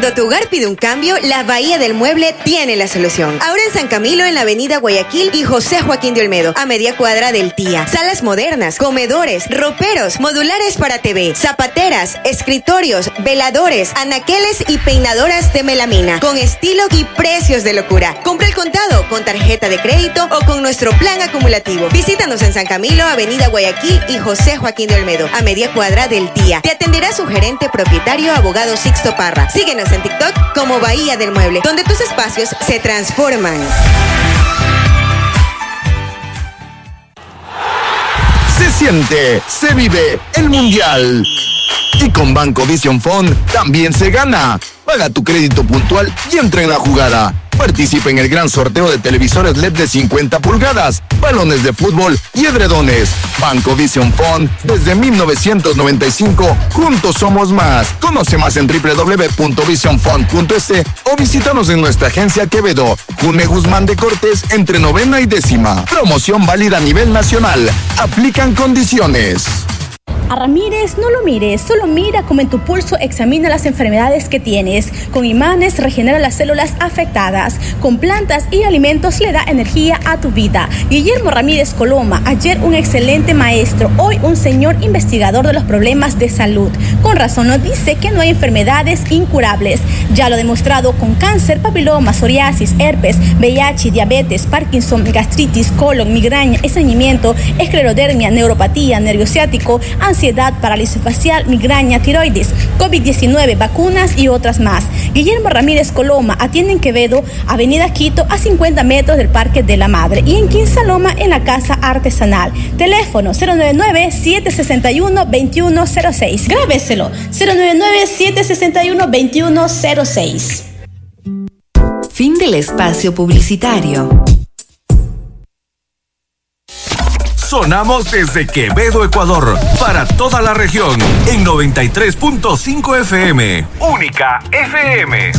Cuando tu hogar pide un cambio, la Bahía del Mueble tiene la solución. Ahora en San Camilo, en la avenida Guayaquil y José Joaquín de Olmedo, a media cuadra del Tía. Salas modernas, comedores, roperos, modulares para TV, zapateras, escritorios, veladores, anaqueles y peinadoras de melamina, con estilo y precios de locura. Compra el contado con tarjeta de crédito o con nuestro plan acumulativo. Visítanos en San Camilo, avenida Guayaquil y José Joaquín de Olmedo, a media cuadra del Tía. Te atenderá su gerente propietario, abogado Sixto Parra. Síguenos en TikTok como Bahía del Mueble, donde tus espacios se transforman. Se siente, se vive el Mundial. Y con Banco Vision Fund también se gana. Paga tu crédito puntual y entra en la jugada. Participa en el gran sorteo de televisores LED de 50 pulgadas, balones de fútbol y edredones. Banco Vision Fund, desde 1995, juntos somos más. Conoce más en www.visionfund.es o visítanos en nuestra agencia Quevedo, June Guzmán de Cortés, entre 9ª y 10ª. Promoción válida a nivel nacional. Aplican condiciones. A Ramírez no lo mires, solo mira cómo en tu pulso examina las enfermedades que tienes. Con imanes regenera las células afectadas. Con plantas y alimentos le da energía a tu vida. Guillermo Ramírez Coloma, ayer un excelente maestro, hoy un señor investigador de los problemas de salud. Con razón nos dice que no hay enfermedades incurables. Ya lo ha demostrado con cáncer, papiloma, psoriasis, herpes, VIH, diabetes, Parkinson, gastritis, colon, migraña, estreñimiento, esclerodermia, neuropatía, nervio ciático, ansiedad, parálisis facial, migraña, tiroides, COVID-19, vacunas y otras más. Guillermo Ramírez Coloma atiende en Quevedo, avenida Quito, a 50 metros del Parque de la Madre, y en Quinsaloma, en la Casa Artesanal. Teléfono 099-761-2106. Grábeselo, 099-761-2106. Fin del espacio publicitario. Sonamos desde Quevedo, Ecuador, para toda la región, en 93.5 FM. Única FM.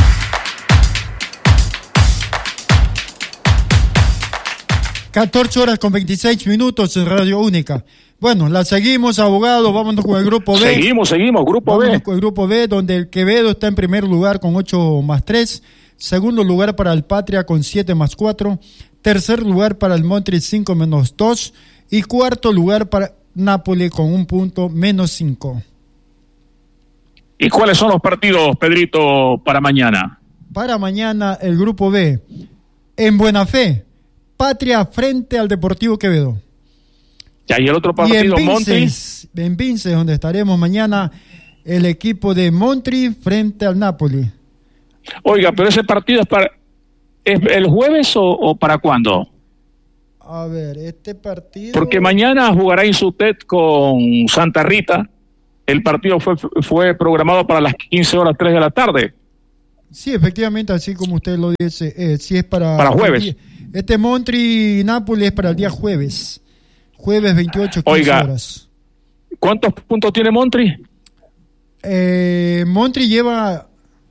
Horas con 26 minutos en Radio Única. Bueno, la seguimos, abogado. Vámonos con el grupo B. Seguimos, grupo B. Con el grupo B, donde el Quevedo está en primer lugar con 8+3. Segundo lugar para el Patria con 7+4. Tercer lugar para el Montri 5-2. Y cuarto lugar para Nápoles con 1 punto -5. ¿Y cuáles son los partidos, Pedrito, para mañana? Para mañana el grupo B. En Buena Fe, Patria frente al Deportivo Quevedo. Ya, y el otro partido, Montri. En Vinces, donde estaremos mañana, el equipo de Montri frente al Nápoles. Oiga, pero ese partido ¿es el jueves o para cuándo? A ver, este partido... Porque mañana jugará Insutet con Santa Rita. El partido fue programado para las 15:03 de la tarde. Sí, efectivamente, así como usted lo dice, sí es para jueves. Este Montri-Nápoles es para el día jueves. Jueves 28, 15 Oiga, horas. ¿Cuántos puntos tiene Montri? Montri lleva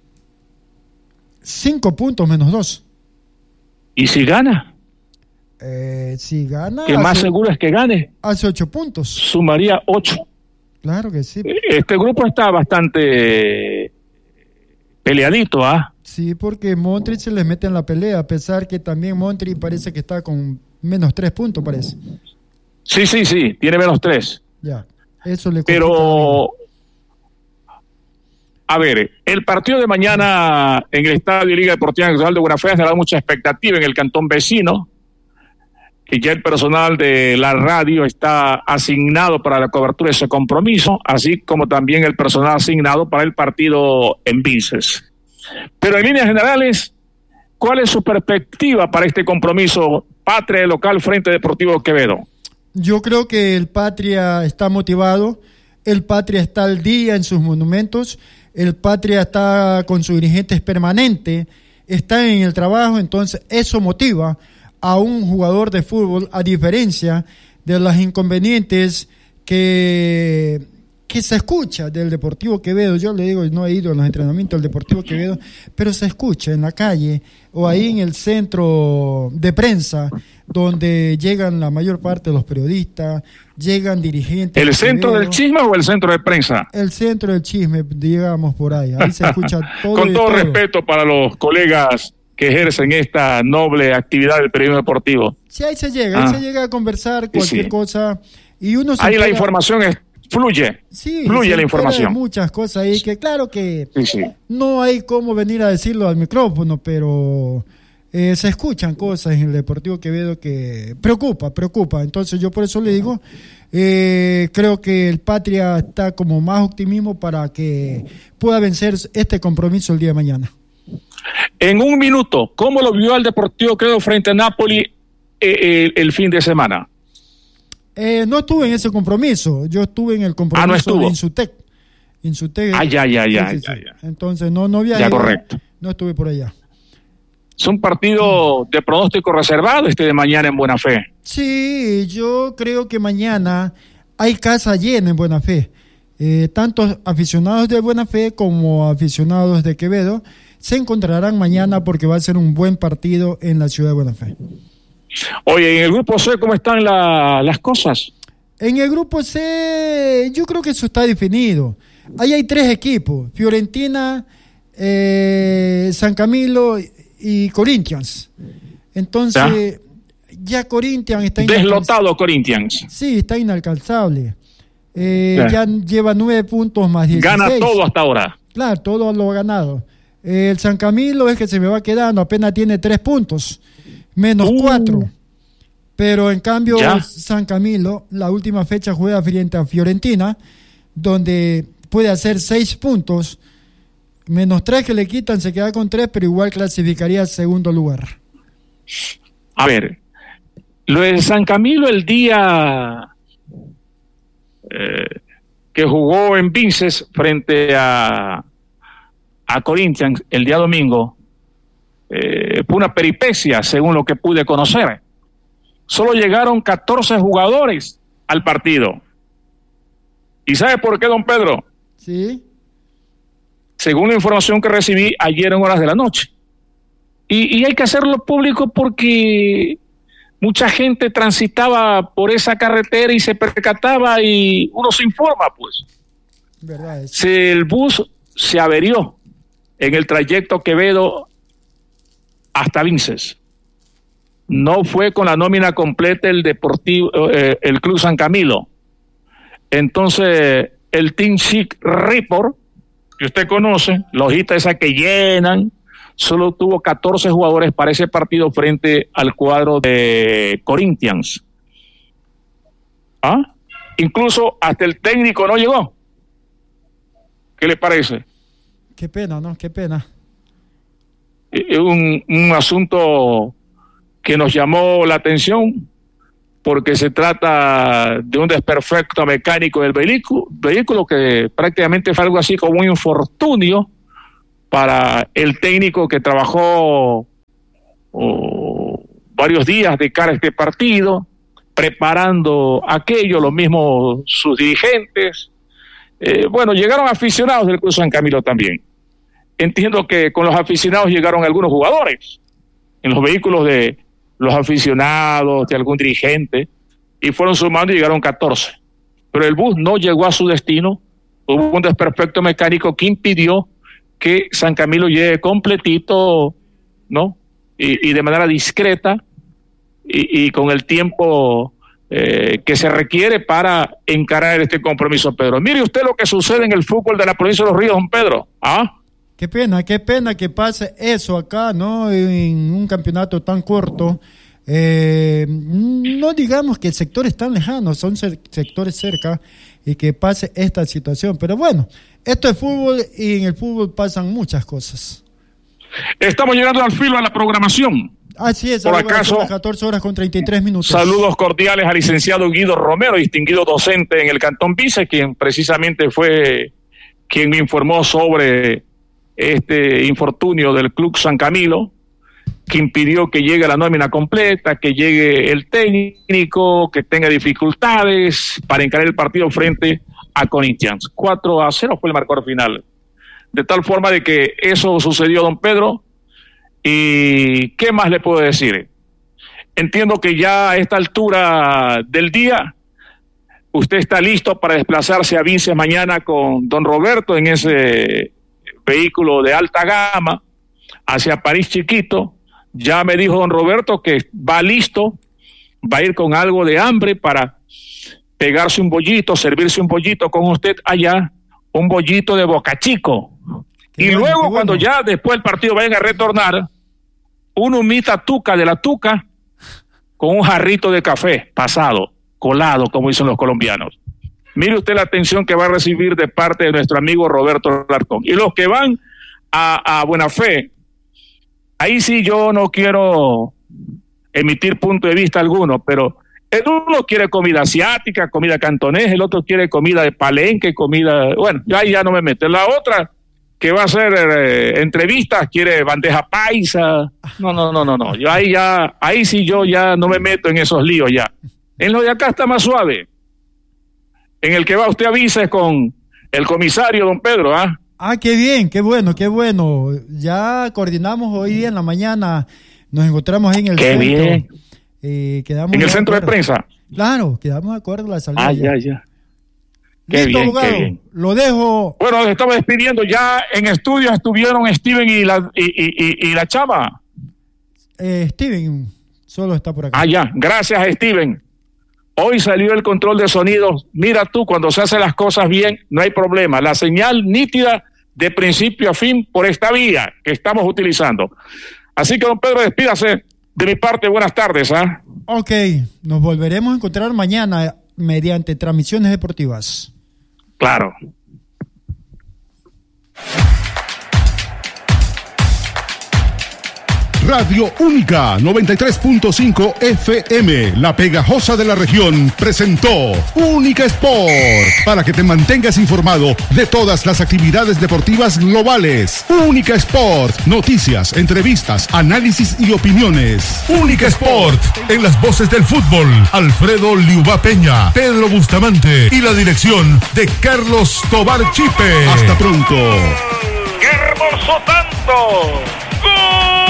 5 puntos -2. ¿Y si gana? Si gana... Que más seguro es que gane. Hace 8 puntos. Sumaría 8. Claro que sí. Este grupo está bastante peleadito, ¿ah? Sí, porque Montri se les mete en la pelea, a pesar que también Montri parece que está con -3 puntos, parece. Sí, tiene -3. Ya, eso le... Pero... A ver, el partido de mañana en el Estadio Liga Deportiva Nacional de Buena Fe ha generado mucha expectativa en el cantón vecino, y ya el personal de la radio está asignado para la cobertura de ese compromiso, así como también el personal asignado para el partido en Vinces. Pero en líneas generales, ¿cuál es su perspectiva para este compromiso Patria local frente a Deportivo Quevedo? Yo creo que el Patria está motivado, el Patria está al día en sus monumentos, el Patria está con sus dirigentes permanentes, está en el trabajo, entonces eso motiva a un jugador de fútbol, a diferencia de las inconvenientes que que se escucha del Deportivo Quevedo. Yo le digo, no he ido a los entrenamientos del Deportivo Quevedo, pero se escucha en la calle o ahí en el centro de prensa, donde llegan la mayor parte de los periodistas, llegan dirigentes. ¿El centro del chisme o el centro de prensa? El centro del chisme, digamos por ahí. Ahí se escucha todo. Con todo respeto para los colegas que ejercen esta noble actividad del periodismo deportivo. Sí, ahí se llega a conversar cualquier cosa. Y uno se ahí la información fluye la información. Muchas cosas ahí que claro que no hay cómo venir a decirlo al micrófono, pero se escuchan cosas en el Deportivo Quevedo que preocupa. Entonces yo por eso le digo, creo que el Patria está como más optimismo para que pueda vencer este compromiso el día de mañana. En un minuto, ¿cómo lo vio al Deportivo Quevedo frente a Napoli el fin de semana? No estuve en ese compromiso, yo estuve en el compromiso de Insutec. Ya. Entonces no había ya, ido, correcto. No estuve por allá. ¿Es un partido de pronóstico reservado de mañana en Buena Fe? Sí, yo creo que mañana hay casa llena en Buena Fe. Tanto aficionados de Buena Fe como aficionados de Quevedo se encontrarán mañana porque va a ser un buen partido en la ciudad de Buena Fe. Oye, en el grupo C, ¿cómo están las cosas? En el grupo C, yo creo que eso está definido. Ahí hay 3 equipos: Fiorentina, San Camilo y Corinthians. Entonces, ya Corinthians está deslotado. Corinthians. Sí, está inalcanzable. Ya lleva 9 puntos más 16. Gana todo hasta ahora. Claro, todo lo ha ganado. El San Camilo es que se me va quedando, apenas tiene 3 puntos. Menos 4. Pero en cambio, San Camilo, la última fecha juega frente a Fiorentina, donde puede hacer 6 puntos. Menos 3 que le quitan, se queda con 3, pero igual clasificaría al segundo lugar. A ver, lo de San Camilo el día que jugó en Vinces frente a Corinthians el día domingo, fue una peripecia, según lo que pude conocer. Solo llegaron 14 jugadores al partido. ¿Y sabe por qué, don Pedro? Sí. Según la información que recibí ayer en horas de la noche. Y hay que hacerlo público porque mucha gente transitaba por esa carretera y se percataba y uno se informa, pues. ¿Verdad? El bus se averió en el trayecto Quevedo hasta Vinces. No fue con la nómina completa el Club San Camilo. Entonces, el Team Chic Report, que usted conoce, la hojita esa que llenan, solo tuvo 14 jugadores para ese partido frente al cuadro de Corinthians. Incluso hasta el técnico no llegó. ¿Qué le parece? Qué pena, ¿no? Qué pena. Un asunto que nos llamó la atención porque se trata de un desperfecto mecánico del vehículo que prácticamente fue algo así como un infortunio para el técnico que trabajó varios días de cara a este partido, preparando aquello, lo mismo sus dirigentes. Llegaron aficionados del Club San Camilo también. Entiendo que con los aficionados llegaron algunos jugadores en los vehículos de los aficionados, de algún dirigente, y fueron sumando y llegaron 14. Pero el bus no llegó a su destino, hubo un desperfecto mecánico que impidió que San Camilo llegue completito, ¿no? Y de manera discreta y con el tiempo que se requiere para encarar este compromiso, Pedro. Mire usted lo que sucede en el fútbol de la provincia de Los Ríos, don Pedro. Qué pena que pase eso acá, ¿no? En un campeonato tan corto. No digamos que sectores tan lejanos, son sectores cerca, y que pase esta situación. Pero bueno, esto es fútbol y en el fútbol pasan muchas cosas. Estamos llegando al filo de la programación. Así es, por acaso, las 14 horas con 33 minutos. Saludos cordiales al licenciado Guido Romero, distinguido docente en el Cantón Vinces, quien precisamente fue quien me informó sobre este infortunio del Club San Camilo, que impidió que llegue la nómina completa, que llegue el técnico, que tenga dificultades para encarar el partido frente a Corinthians. 4-0 fue el marcador final. De tal forma de que eso sucedió, don Pedro. ¿Y qué más le puedo decir? Entiendo que ya a esta altura del día usted está listo para desplazarse a Vinces mañana con don Roberto en ese vehículo de alta gama hacia París Chiquito. Ya me dijo don Roberto que va listo, va a ir con algo de hambre para pegarse un bollito, servirse un bollito con usted allá, un bollito de Boca Chico. Y luego cuando ya después del partido vayan a retornar, una humita tuca de la tuca con un jarrito de café pasado, colado, como dicen los colombianos. Mire usted la atención que va a recibir de parte de nuestro amigo Roberto Larcón. Y los que van a Buena Fe, ahí sí yo no quiero emitir punto de vista alguno, pero el uno quiere comida asiática, comida cantonesa, el otro quiere comida de Palenque, comida... Bueno, yo ahí ya no me meto. La otra, que va a hacer entrevistas, quiere bandeja paisa. No. Yo ahí sí yo ya no me meto en esos líos ya. En lo de acá está más suave. En el que va usted avisa con el comisario, don Pedro, ¿ah? Ah, qué bien, qué bueno. Ya coordinamos hoy día en la mañana, nos encontramos ahí en el centro. Bien. Quedamos en el centro de prensa. Claro, quedamos de acuerdo a la salida. Ya. Qué Listo, bien, abogado, qué bien. lo dejo. Bueno, nos estamos despidiendo. Ya en estudio estuvieron Steven y la chava. Steven solo está por acá. Ya. Gracias, Steven. Hoy salió el control de sonidos. Mira tú, cuando se hacen las cosas bien, no hay problema. La señal nítida de principio a fin por esta vía que estamos utilizando. Así que, don Pedro, despídase. De mi parte, buenas tardes. Ok, nos volveremos a encontrar mañana mediante transmisiones deportivas. Claro. Radio Única 93.5 FM, la pegajosa de la región, presentó Única Sport, para que te mantengas informado de todas las actividades deportivas globales. Única Sport, noticias, entrevistas, análisis y opiniones. Única Sport, en las voces del fútbol, Alfredo Liuba Peña, Pedro Bustamante y la dirección de Carlos Tobar Chipe. Hasta pronto. ¡Qué hermoso tanto! ¡Gol!